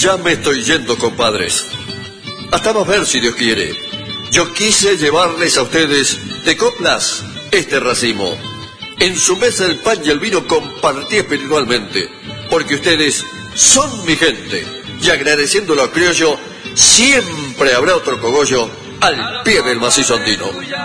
Ya me estoy yendo, compadres. Hasta más ver si Dios quiere. Yo quise llevarles a ustedes de coplas este racimo. En su mesa el pan y el vino compartí espiritualmente, porque ustedes son mi gente. Y agradeciéndolo a criollo, siempre habrá otro cogollo al pie del macizo andino.